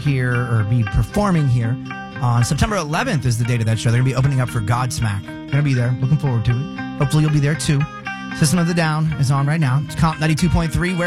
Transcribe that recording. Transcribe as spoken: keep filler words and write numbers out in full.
here or be performing here on September eleventh is the date of that show. They're going to be opening up for Godsmack. Going to be there. Looking forward to it. Hopefully you'll be there too. System of the Down is on right now. It's Comp ninety-two point three. Where